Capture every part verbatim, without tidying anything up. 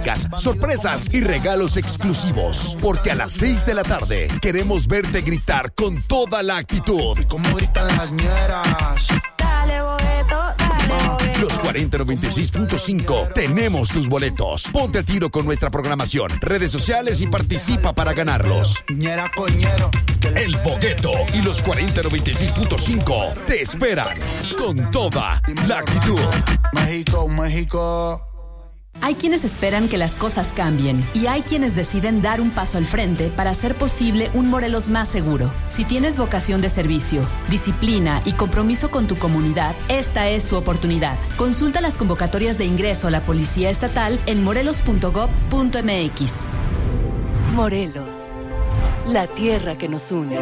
dinámicas, sorpresas y regalos exclusivos. Porque a las seis de la tarde queremos verte gritar con toda la actitud. Como gritan las ñeras. Dale, boleto, dale, boleto. Los cuarenta noventa y seis punto cinco tenemos tus boletos. Ponte al tiro con nuestra programación, redes sociales y participa para ganarlos. Ñera coñero. El Bogueto y los cuarenta noventa y seis punto cinco te esperan con toda la actitud. México, México. Hay quienes esperan que las cosas cambien y hay quienes deciden dar un paso al frente para hacer posible un Morelos más seguro. Si tienes vocación de servicio, disciplina y compromiso con tu comunidad, esta es tu oportunidad. Consulta las convocatorias de ingreso a la Policía Estatal en morelos punto gob punto mx. Morelos, la tierra que nos une.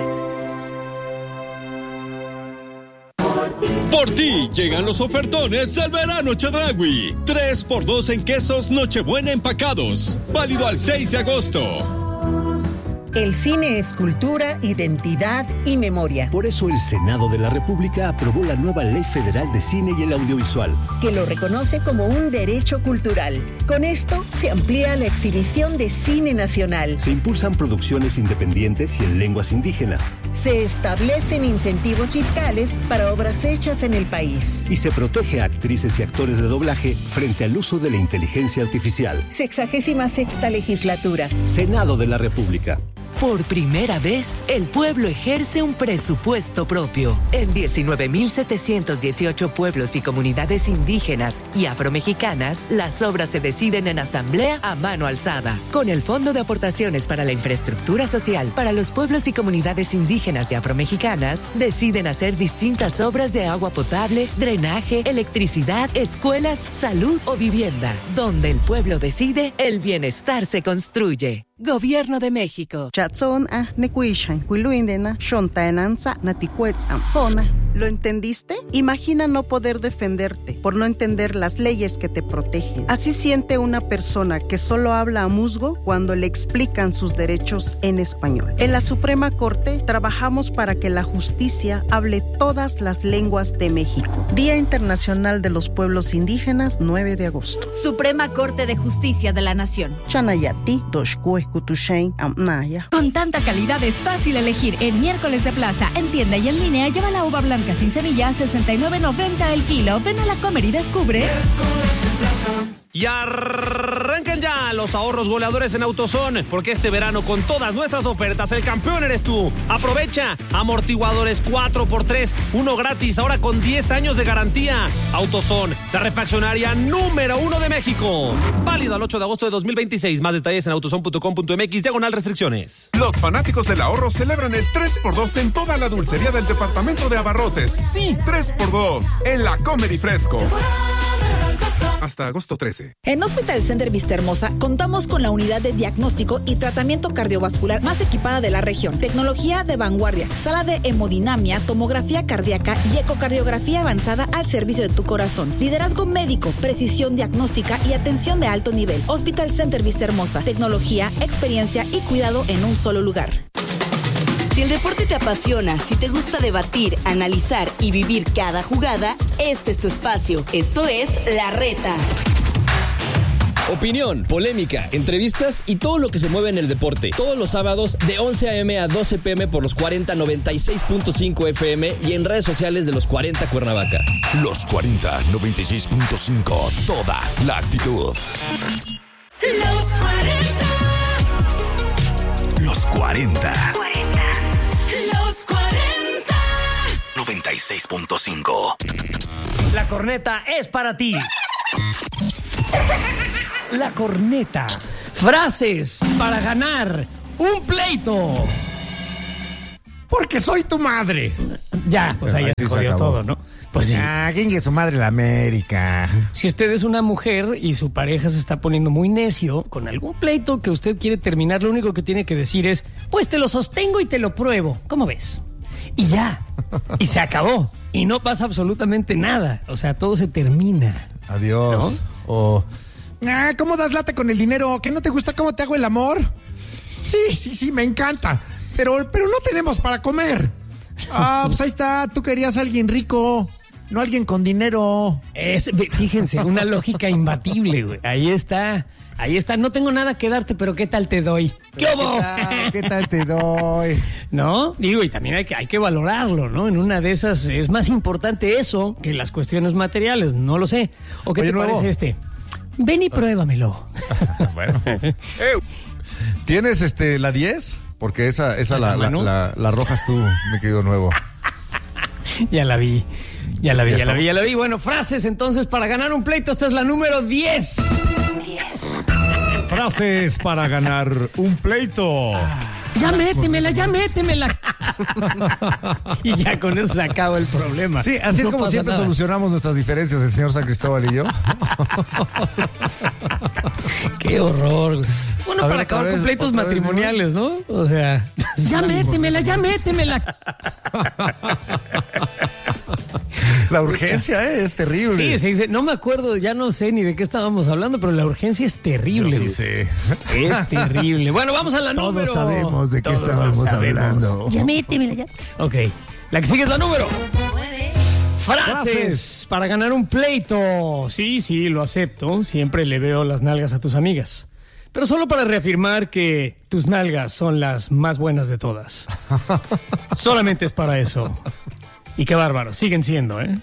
Por ti llegan los ofertones del verano Chedraui. tres por dos en quesos Nochebuena empacados. Válido al seis de agosto. El cine es cultura, identidad y memoria. Por eso el Senado de la República aprobó la nueva Ley Federal de Cine y el Audiovisual, que lo reconoce como un derecho cultural. Con esto se amplía la exhibición de cine nacional. Se impulsan producciones independientes y en lenguas indígenas. Se establecen incentivos fiscales para obras hechas en el país. Y se protege a actrices y actores de doblaje frente al uso de la inteligencia artificial. Sexagésima sexta legislatura. Senado de la República. Por primera vez, el pueblo ejerce un presupuesto propio. En diecinueve mil setecientos dieciocho pueblos y comunidades indígenas y afromexicanas, las obras se deciden en asamblea a mano alzada. Con el Fondo de Aportaciones para la Infraestructura Social para los pueblos y comunidades indígenas y afromexicanas, deciden hacer distintas obras de agua potable, drenaje, electricidad, escuelas, salud o vivienda. Donde el pueblo decide, el bienestar se construye. Gobierno de México. ¿Lo entendiste? Imagina no poder defenderte por no entender las leyes que te protegen. Así siente una persona que solo habla a musgo cuando le explican sus derechos en español. En la Suprema Corte trabajamos para que la justicia hable todas las lenguas de México. Día Internacional de los Pueblos Indígenas, nueve de agosto. Suprema Corte de Justicia de la Nación. Chanayati, Doshkue, Kutushain, Amnaya. Con tanta calidad es fácil elegir. En Miércoles de Plaza, en tienda y en línea, lleva la uva blanca sin semillas, sesenta y nueve noventa el kilo. Ven a la Comer y descubre. Y arranquen ya los ahorros goleadores en AutoZone, porque este verano con todas nuestras ofertas el campeón eres tú. Aprovecha amortiguadores cuatro por tres, uno gratis, ahora con diez años de garantía. AutoZone, la refaccionaria número uno de México. Válido al ocho de agosto de dos mil veintiséis. Más detalles en autozone punto com punto mx, diagonal restricciones. Los fanáticos del ahorro celebran el tres por dos en toda la dulcería del departamento de abarrotes. Sí, tres por dos en la Comedy Fresco. Hasta agosto trece. En Hospital Center Vista Hermosa contamos con la unidad de diagnóstico y tratamiento cardiovascular más equipada de la región. Tecnología de vanguardia, sala de hemodinamia, tomografía cardíaca y ecocardiografía avanzada al servicio de tu corazón. Liderazgo médico, precisión diagnóstica y atención de alto nivel. Hospital Center Vista Hermosa. Tecnología, experiencia y cuidado en un solo lugar. Si el deporte te apasiona, si te gusta debatir, analizar y vivir cada jugada, este es tu espacio. Esto es La Reta. Opinión, polémica, entrevistas y todo lo que se mueve en el deporte. Todos los sábados de once a.m. a doce p.m. por los cuarenta noventa y seis punto cinco F M y en redes sociales de los cuarenta Cuernavaca. Los cuarenta noventa y seis punto cinco, toda la actitud. Los cuarenta. Los cuarenta. Los cuarenta. noventa y seis punto cinco. La corneta es para ti. La corneta. Frases para ganar un pleito. Porque soy tu madre. Ya, pues ahí se jodió todo, ¿no? Pues sí. Ah, ¿quién es su madre? La América. Si usted es una mujer y su pareja se está poniendo muy necio con algún pleito que usted quiere terminar, lo único que tiene que decir es, pues te lo sostengo y te lo pruebo. ¿Cómo ves? Y ya. Y se acabó. Y no pasa absolutamente nada. O sea, todo se termina. Adiós. ¿No? O... Ah, ¿cómo das lata con el dinero? ¿Que no te gusta cómo te hago el amor? Sí, sí, sí, me encanta. Pero, pero no tenemos para comer. Ah, pues ahí está. Tú querías a alguien rico. no alguien con dinero. Es, fíjense, una lógica imbatible, güey. Ahí está, ahí está. No tengo nada que darte, pero ¿qué tal te doy? ¿Qué hubo? ¿Qué tal, ¿Qué tal te doy? ¿No? Digo, y también hay que, hay que valorarlo, ¿no? En una de esas es más importante eso que las cuestiones materiales, no lo sé. ¿O qué Oye, te nuevo. parece este? Ven y pruébamelo. Bueno. Eh, ¿Tienes este la diez? Porque esa, esa la, la, la, la arrojas tú, mi querido nuevo. Ya la vi, ya la vi, Ya ya, la vi, estamos. ya la vi. Bueno, frases entonces para ganar un pleito. Esta es la número diez. diez. Frases para ganar un pleito. Ya métemela, ya métemela. Y ya con eso se acaba el problema. Sí, así No es como pasa siempre nada. solucionamos nuestras diferencias el señor San Cristóbal y yo. Qué horror, güey. Bueno, A para ver, acabar otra con vez, pleitos otra vez, matrimoniales, ¿no? O sea, ya métemela, ya métemela. La urgencia eh, es terrible. Sí, sí, sí, no me acuerdo, ya no sé ni de qué estábamos hablando, pero la urgencia es terrible. Yo sí güey. sé. Es terrible. Bueno, vamos a la Todos número. sabemos de qué Todos estábamos sabemos. hablando. Ya métemela, ya. Ok, la que sigue es la número. Frases, Frases. para ganar un pleito. Sí, sí, lo acepto. Siempre le veo las nalgas a tus amigas. Pero solo para reafirmar que tus nalgas son las más buenas de todas. Solamente es para eso. Y qué bárbaro, siguen siendo, ¿eh?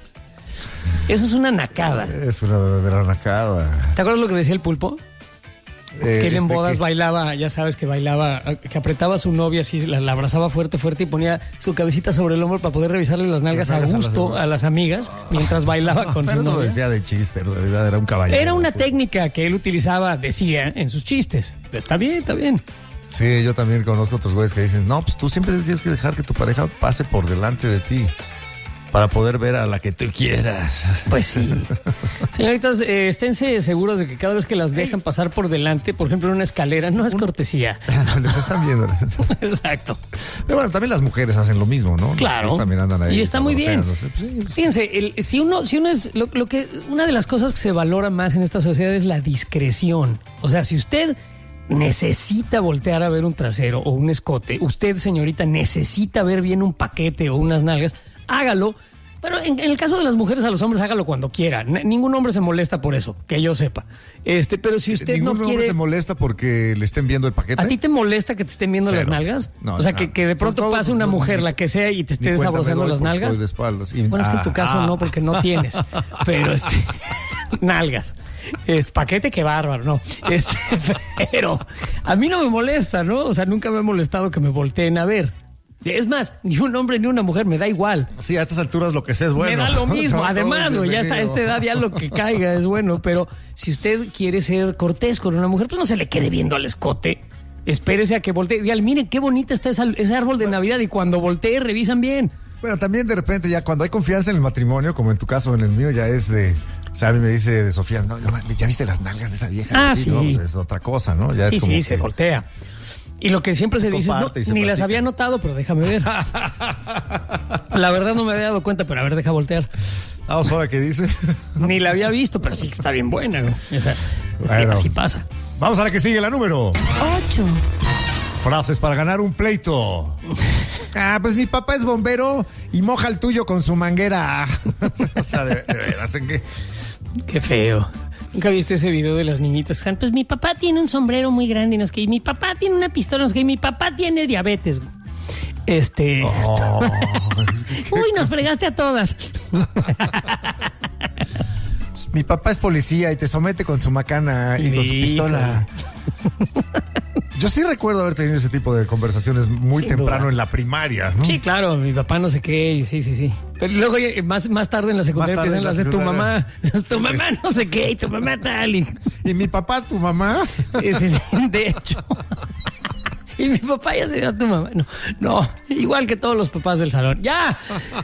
Eso es una nacada. Es una verdadera nacada. ¿Te acuerdas lo que decía el pulpo? Eh, Que él en este, bodas ¿qué? bailaba, ya sabes que bailaba, que apretaba a su novia así, la, la abrazaba fuerte, fuerte y ponía su cabecita sobre el hombro para poder revisarle las nalgas a Las nalgas a las gusto demás. a las amigas mientras bailaba con Pero su eso lo novia. decía de chiste, en realidad era un caballero. Era una técnica que él utilizaba, decía, en sus chistes. Está bien, está bien. Sí, yo también conozco otros güeyes que dicen, no, pues tú siempre tienes que dejar que tu pareja pase por delante de ti para poder ver a la que tú quieras. Pues sí. Señoritas, eh, esténse seguros de que cada vez que las dejan pasar por delante, por ejemplo en una escalera, no es cortesía. Les están viendo. Exacto. Pero bueno, también las mujeres hacen lo mismo, ¿no? Claro. Ellas también andan ahí. Y está muy bien. sabroseándose. Pues sí, pues, Fíjense, el- si uno, si uno es lo, lo que una de las cosas que se valora más en esta sociedad es la discreción. O sea, si usted necesita voltear a ver un trasero o un escote, usted, señorita, necesita ver bien un paquete o unas nalgas, hágalo. Pero en, en el caso de las mujeres, a los hombres, hágalo cuando quiera. N- ningún hombre se molesta por eso, que yo sepa. Este, pero si usted ¿Ningún no hombre quiere, se molesta porque le estén viendo el paquete? ¿a ti te molesta que te estén viendo Cero. las nalgas? No, o sea, no. que, que de pronto Todo- pase una no, mujer, ni- la que sea, y te esté Ni cuenta desabrozando me doy las porque nalgas. estoy de espaldas. Y- Bueno, es que en tu Ah, caso ah. no, porque no tienes. Pero este, nalgas. Este, paquete, qué bárbaro, ¿no? Este, pero a mí no me molesta, ¿no? O sea, nunca me ha molestado que me volteen a ver. Es más, ni un hombre ni una mujer, me da igual. Sí, a estas alturas lo que sea es bueno. Me da lo mismo. Todo Además, es güey, ya está a bienvenido. esta edad, ya lo que caiga es bueno. Pero si usted quiere ser cortés con una mujer, pues no se le quede viendo al escote. Espérese a que voltee. Dígale, miren qué bonita está esa- ese árbol de Navidad. Y cuando voltee, revisan bien. Bueno, también de repente ya cuando hay confianza en el matrimonio, como en tu caso, en el mío, ya es de... O sea, a mí me dice de Sofía, no, ya, ya viste las nalgas de esa vieja. Ah, Sí, sí. no, pues es otra cosa, ¿no? Ya Sí, es como sí, se que- voltea. Y lo que siempre se, Se dice es, no, comparte y se ni las platica. había notado, pero déjame ver. La verdad no me había dado cuenta, pero a ver, deja voltear. Ah, ¿ahora qué dice? Ni la había visto, pero sí que está bien buena, güey. O sea, Bueno. así pasa. Vamos a la que sigue, la número. ocho. Frases para ganar un pleito. Ah, pues mi papá es bombero y moja el tuyo con su manguera. O sea, de, de veras, ¿en qué? Qué feo. ¿Nunca viste ese video de las niñitas que están? Pues mi papá tiene un sombrero muy grande, y no es que y mi papá tiene una pistola, no es que y mi papá tiene diabetes. güey. Este. Oh, Uy, nos fregaste a todas. Mi papá es policía y te somete con su macana y con su Híjole. pistola. yo sí recuerdo haber tenido ese tipo de conversaciones muy Sin temprano duda. en la primaria, ¿no? Sí, claro, mi papá no sé qué, y sí, sí, sí. Pero luego eh, más, más tarde en la secundaria Más tarde empiezan en las la de tu secundaria. mamá. Tu mamá no sé qué, y tu mamá tal. Y, ¿Y mi papá, tu mamá? sí, sí, sí, de hecho. Y mi papá ya se dio a tu mamá. No, no, igual que todos los papás del salón. ¡Ya!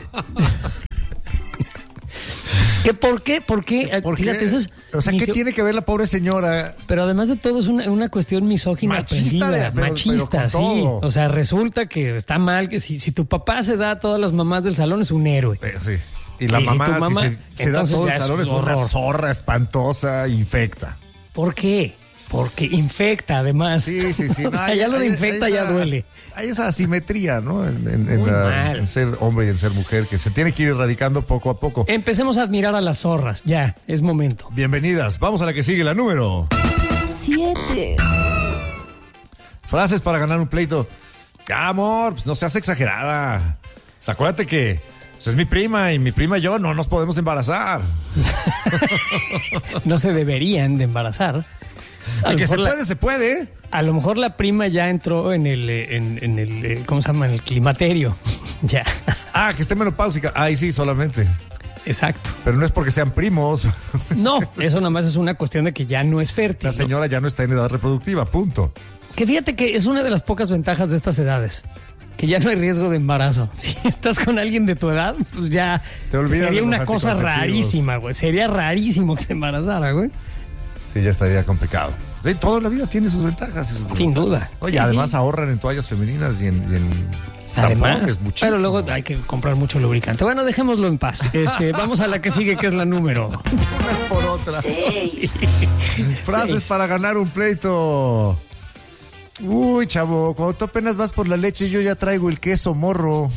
¿Qué, ¿Por qué? ¿Por qué? ¿Por Fíjate, qué? eso es O sea, ¿qué misio- tiene que ver la pobre señora? Pero además de todo es una, una cuestión misógina Machista aprendida, de- pero- machista, pero con sí. todo. O sea, resulta que está mal que si, si tu papá se da a todas las mamás del salón es un héroe. Eh, sí. Y la Y si mamá, tu si mamá, se, se da entonces todo ya el es salón, es una horror. zorra espantosa, infecta. ¿Por qué? Porque infecta, además. Sí, sí, sí. O sea, No, ya hay- lo de hay- infecta hay ya esa- duele. Hay esa asimetría, ¿no? En, en- en Muy la- mal. en ser hombre y en ser mujer, que se tiene que ir erradicando poco a poco. Empecemos a admirar a las zorras. Ya, es momento. Bienvenidas. Vamos a la que sigue, la número. Siete. Frases para ganar un pleito. Ya, amor, pues no seas exagerada. O sea, acuérdate que pues, es mi prima y mi prima y yo no nos podemos embarazar. No se deberían de embarazar. A El lo que se mejor la- puede, se puede. A lo mejor la prima ya entró en el, eh, en, en el, eh, ¿cómo se llama? En el climaterio. Ya. Ah, que esté menopáusica. Ahí sí, solamente. Exacto. Pero no es porque sean primos. No, eso nada más es una cuestión de que ya no es fértil. La ¿no? señora ya no está en edad reproductiva, punto. Que fíjate que es una de las pocas ventajas de estas edades. Que ya no hay riesgo de embarazo. Si estás con alguien de tu edad, pues ya Te olvidas sería de los una cosa anticonceptivos. rarísima, güey. Sería rarísimo que se embarazara, güey. Sí, ya estaría complicado. Sí, toda la vida tiene sus ventajas. y sus Sin desventajas. duda. Oye, Sí, además sí. ahorran en toallas femeninas y en, y en Además, tampones muchísimo. pero luego hay que comprar mucho lubricante. Bueno, dejémoslo en paz. Este, vamos a la que sigue, que es la número. Unas por otras. Seis. Frases Seis. para ganar un pleito. Uy, chavo, cuando tú apenas vas por la leche, yo ya traigo el queso morro.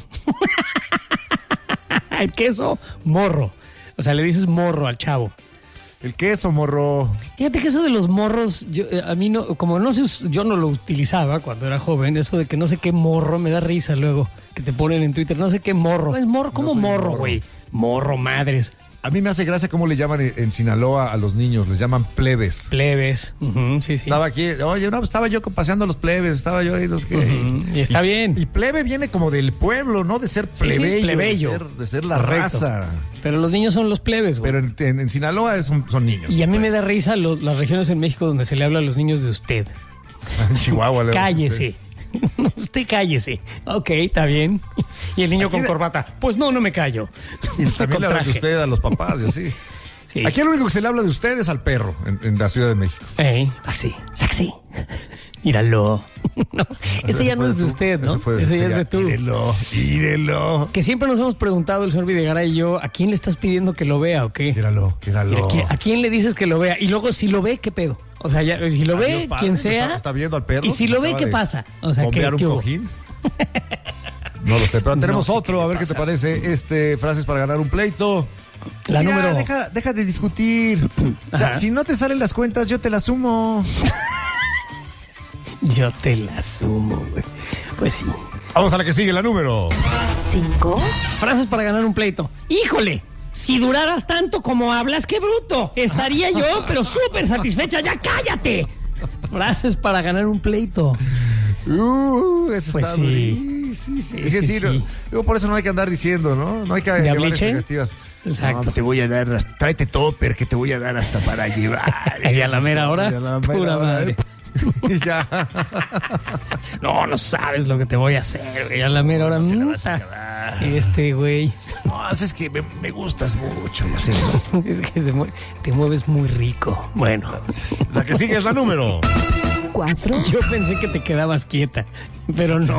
El queso morro. O sea, le dices morro al chavo. El queso morro. Fíjate que eso de los morros, yo, eh, a mí no, como no se us- yo no lo utilizaba cuando era joven, eso de que no sé qué morro, me da risa luego, que te ponen en Twitter, no sé qué morro. Es morro, ¿cómo No soy morro, morro. güey? Morro, madres. A mí me hace gracia cómo le llaman en, en Sinaloa a los niños, les llaman plebes. Plebes. Ujú, sí, sí. Estaba aquí, oye, no, estaba yo paseando a los plebes, estaba yo ahí los que... Ujú, y está bien. Y plebe viene como del pueblo, ¿no? De ser Sí, sí, plebeyo, plebeyo. De, ser, de ser la Correcto. raza. Pero los niños son los plebes, güey. Pero en, en- en Sinaloa es- son, son niños. Y a mí me da risa lo- las regiones en México donde se le habla a los niños de usted. En Chihuahua. le- Cállese. Usted cállese. Ok, está bien. Y el niño Aquí con de- corbata. Pues no, no me callo. Y también le hablan de Con traje. usted a los papás y así. Sí. Aquí lo único que se le habla de usted es al perro en, en la Ciudad de México. Ey, taxi, taxi. Míralo. No, ese ya no fue es de tú. usted, ¿no? Ese fue de- Ese ya ese es de ya- tú. Mírelo, mírelo. Que siempre nos hemos preguntado, el señor Videgaray y yo, ¿a quién le estás pidiendo que lo vea o qué? Míralo, míralo. ¿A quién, a quién le dices que lo vea? Y luego, si lo ve, ¿qué pedo? O sea, ya, si lo ve, Adiós, padre, quien ¿me sea. Está, está viendo al perro. Y si que lo se ve, acaba ¿qué de pasa? O sea, ¿qué, bombear un qué hubo? cojín. No lo sé, pero tenemos No sé otro. qué A le ver qué te pasa. parece. Este, frases para ganar un pleito. La Mira, número. Deja, deja de discutir. O sea, Ajá. si no te salen las cuentas, yo te las sumo. Yo te la sumo, güey. Pues sí. Vamos a la que sigue, la número. Cinco. Frases para ganar un pleito. ¡Híjole! Si duraras tanto como hablas, qué bruto. Estaría yo, pero súper satisfecha. ¡Ya cállate! Frases para ganar un pleito. Uh, eso Pues está sí. sí, sí, sí. Ese Es decir, sí. digo, por eso no hay que andar diciendo, ¿no? No hay que llevar ¿Diabliche? expectativas. Exacto. No, te voy a dar, hasta- tráete topper que te voy a dar hasta para llevar. Y a la mera hora, Y a la mera pura hora, madre. Y ya. No, no sabes lo que te voy a hacer, güey. A la mera hora. te la mm, vas a ah, acabar. Este, güey. No, es que me, me gustas mucho. y así. Es que te, mue- te mueves muy rico. Bueno. La que sigue es la número. Cuatro. Yo pensé que te quedabas quieta, pero no.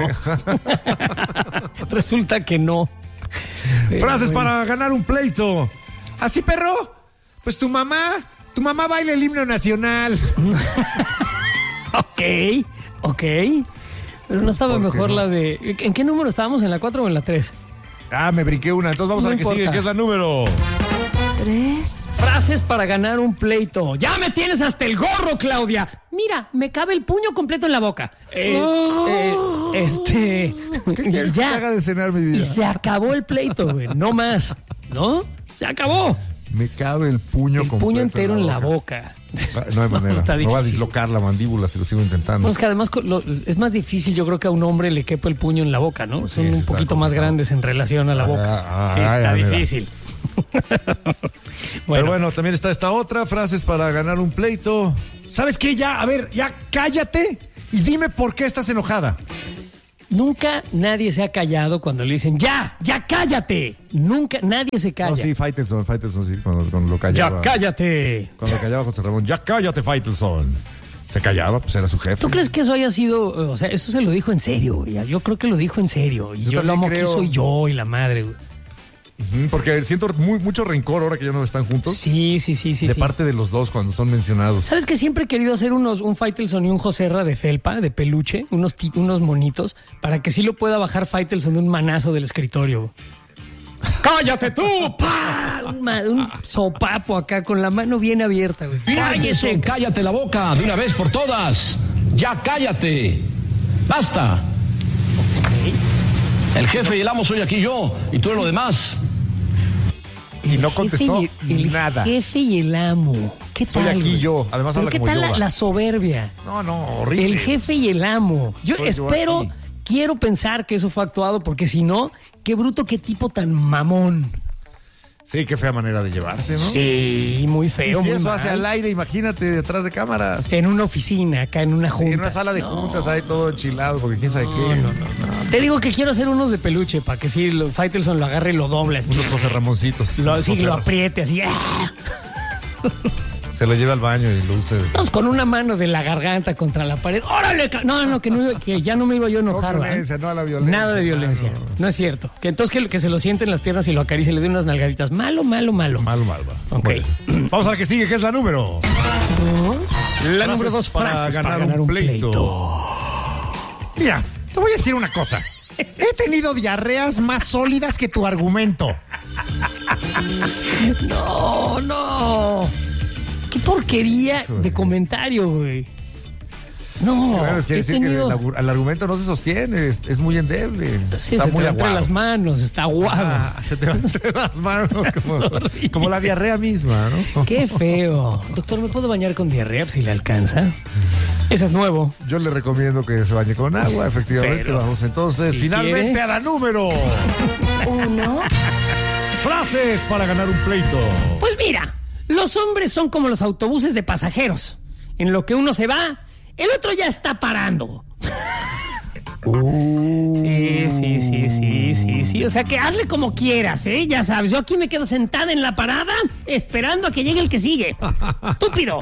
Resulta que no. Frases Pero bueno. para ganar un pleito. ¿Así, perro? Pues tu mamá, tu mamá baila el himno nacional. Ok, ok. Pero no estaba ¿Por qué mejor no? la de... ¿En qué número estábamos? ¿En la cuatro o en la tres? Ah, me brinqué una. Entonces vamos No a la que importa. sigue, que es la número. Tres. Frases para ganar un pleito. ¡Ya me tienes hasta el gorro, Claudia! Mira, me cabe el puño completo en la boca. Eh, eh, este... ¿Qué quieres que te haga de cenar, mi vida? Y se acabó el pleito, güey. No más. ¿No? Se acabó. Me cabe el puño El completo puño entero en la boca. Ah, No hay manera. Está No va a difícil. dislocar la mandíbula si lo sigo intentando. No, es que además co- lo- es más difícil, yo creo que a un hombre le quepa el puño en la boca, ¿no? Pues sí, Son sí un está poquito más complicado. grandes en relación a la Ah, boca. ah, sí, ah, está ya, mira. difícil. Pero bueno, también está esta otra, frases para ganar un pleito. ¿Sabes qué? Ya, a ver, ya cállate y dime por qué estás enojada. Nunca nadie se ha callado cuando le dicen, ¡ya! ¡Ya cállate! Nunca, nadie se calla. No, sí, Faitelson, Faitelson, sí, cuando, cuando lo ¡Ya callaba. cállate! Cuando callaba José Ramón, ya cállate, Faitelson. Se callaba, pues era su jefe. ¿Tú crees que eso haya sido, o sea, eso se lo dijo en serio, güey? Yo creo que lo dijo en serio. Y Yo yo, lo también amo, creo. que soy yo y la madre, güey. Uh-huh, porque siento muy, mucho rencor ahora que ya no están juntos. Sí, sí, sí, sí. De sí. parte de los dos cuando son mencionados. ¿Sabes que siempre he querido hacer unos, un Faitelson y un Joserra de felpa, de peluche, unos, ti- unos monitos, para que sí lo pueda bajar Faitelson de un manazo del escritorio? ¡Cállate tú! ¡Pah! Un, ma- un sopapo acá con la mano bien abierta, güey. ¡Cállese! ¡Cállate la boca de una vez por todas! ¡Ya cállate! ¡Basta! El jefe y el amo soy aquí yo, y tú lo demás. Y no contestó Jefe y- el nada. jefe y el amo. ¿Qué Soy tal? aquí güey? yo. Además ¿Pero habla qué como tal la, Yoda. la soberbia? No, no, horrible. El jefe y el amo. Yo Soy yo espero, aquí. quiero pensar que eso fue actuado, porque si no, qué bruto, qué tipo tan mamón. Sí, qué fea manera de llevarse, ¿no? Sí, muy feo. Y si muy eso mal. hace al aire, imagínate, detrás de cámaras. En una oficina, acá en una Sí, junta. en una sala de No. juntas hay todo enchilado, porque quién sabe qué. No, no, no. Te digo que quiero hacer unos de peluche para que si lo, Faitelson lo agarre y lo doble. Unos José Ramoncitos. Lo, unos sí, José lo Ras. apriete así. ¡ah! Se lo lleva al baño y lo use. Vamos con una mano de la garganta contra la pared. ¡Órale! ca-! No, no, que, no iba- que ya no me iba yo a enojar. No ¿verdad? violencia, no a la violencia. Nada de violencia. No, no, no. No es cierto. Que entonces que, que se lo sienten las piernas y lo acaricie y le den unas nalgaditas. Malo, malo, malo. Malo, malo. Ok. Bueno. Vamos a la que sigue, que es la número. La número dos, frases para ganar un pleito. Mira, te voy a decir una cosa. He tenido diarreas más sólidas que tu argumento. No, no. Qué porquería de comentario, güey. No, Bueno, es que he decir tenido... que el, agu- el argumento no se sostiene, es, es muy endeble. Sí, está se te muy va entre aguado. las manos, está aguado. Ah, se te va entre las manos como, Sorry. como la diarrea misma, ¿no? Qué feo. Doctor, ¿me puedo bañar con diarrea si le alcanza? Ese es nuevo. Yo le recomiendo que se bañe con agua, efectivamente. Pero, Vamos entonces si finalmente quiere. a la número Uno. frases para ganar un pleito. Pues mira, los hombres son como los autobuses de pasajeros. En lo que uno se va, el otro ya está parando. Sí, sí, sí, sí, sí, sí. O sea que hazle como quieras, ¿eh? Ya sabes, yo aquí me quedo sentada en la parada esperando a que llegue el que sigue. Estúpido.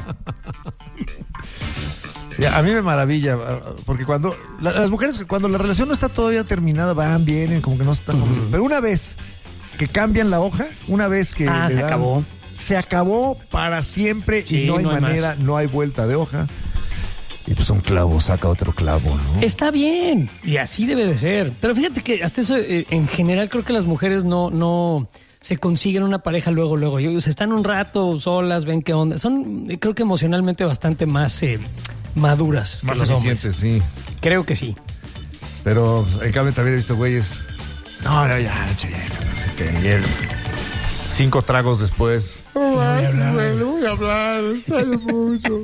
Sí, a mí me maravilla, porque cuando la- las mujeres, cuando la relación no está todavía terminada, van, vienen, como que no están. como- Pero una vez que cambian la hoja, una vez que Ah, le se dan- acabó. se acabó para siempre Sí, y no hay no hay manera, más. no hay vuelta de hoja. Y pues un clavo saca otro clavo, ¿no? Está bien, y así debe de ser. Pero fíjate que hasta eso, eh, en general, creo que las mujeres no, no se consiguen una pareja luego, luego. Ellos están un rato solas, ven qué onda. Son, eh, creo que emocionalmente bastante más eh, maduras Más que los hombres. eficientes, sí. Creo que sí. Pero pues, en cambio también he visto güeyes. No, no, ya, che, no sé qué. Y él, cinco tragos después. No voy a hablar. No voy a hablar, extraño mucho.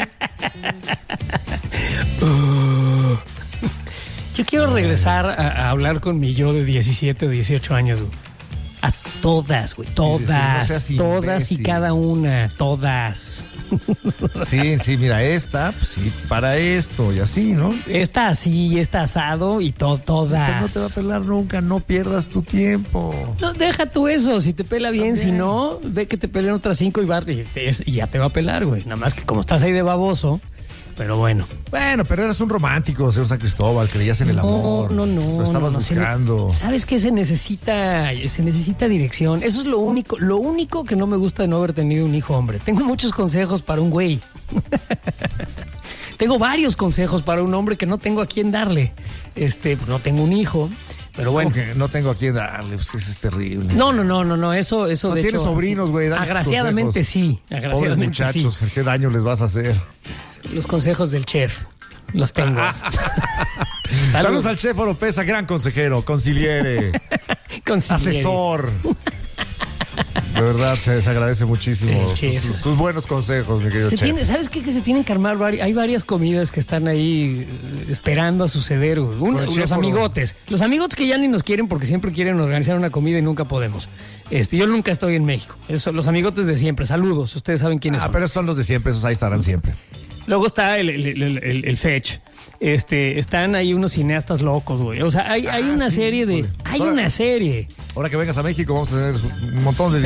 Yo quiero regresar a, a hablar con mi yo de diecisiete o dieciocho años, güey. A todas, güey. Todas. seas todas y imbécil. cada una. Todas. Sí, sí, mira, esta, pues sí, para esto y así, ¿no? Está así, está asado y to- Usted todas. no te va a pelar nunca, no pierdas tu tiempo. No, deja tú eso, si te pela bien, si no, ve que te peleen otras cinco y, va- y, te- y ya te va a pelar, güey. Nada más que como estás ahí de baboso, pero bueno. Bueno, pero eras un romántico, señor San Cristóbal, creías en el amor. No, no, no. Lo estabas no, no, se ne- buscando. ¿Sabes qué? Se necesita, se necesita dirección. Eso es lo único, lo único que no me gusta de no haber tenido un hijo hombre. Tengo muchos consejos para un güey. Tengo varios consejos para un hombre que no tengo a quién darle. Este, pues no tengo un hijo, pero bueno. Como que no tengo a quién darle, pues que eso es terrible. No, no, no, no, no, eso, eso No de tienes hecho, sobrinos, güey, dale tus agraciadamente consejos. sí, Pobres agraciadamente muchachos, ¿qué daño les vas a hacer? sí. Los consejos del chef, los tengo. Saludos al chef Oropesa, gran consejero, conciliere, Conciliere. asesor. De verdad, se, se agradece muchísimo El sus, chef. sus- sus buenos consejos, mi querido Se chef. tiene, ¿Sabes qué? Que se tienen que armar vari- hay varias comidas que están ahí eh, esperando a suceder. güey. Uno- Con el los chef, ¿o no? amigotes. Los amigotes que ya ni nos quieren porque siempre quieren organizar una comida y nunca podemos. Este, yo nunca estoy en México. Eso, los amigotes de siempre. Saludos. Ustedes saben quiénes Ah, son. pero esos son los de siempre, esos ahí estarán siempre. Luego está el, el, el, el- el Fetch. Este, están ahí unos cineastas locos, güey. O sea, hay, hay Ah, una sí, serie de. híjole. Hay Ahora- una serie. Ahora que vengas a México vamos a tener un montón de